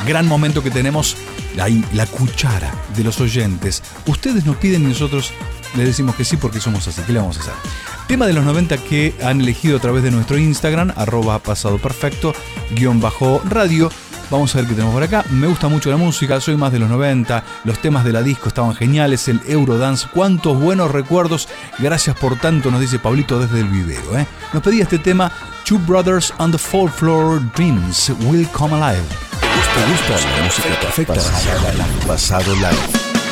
Gran momento que tenemos, la cuchara de los oyentes. Ustedes nos piden y nosotros les decimos que sí porque somos así. ¿Qué le vamos a hacer? Tema de los 90 que han elegido a través de nuestro Instagram, @pasadoperfecto_radio. Vamos a ver qué tenemos por acá. Me gusta mucho la música, soy más de los 90. Los temas de la disco estaban geniales. El Eurodance, cuántos buenos recuerdos. Gracias por tanto, nos dice Pablito desde el vivero. Nos pedía este tema, Two Brothers on the Fourth Floor, Dreams Will Come Alive. ¿Te gusta la música perfecta? Pasado Live.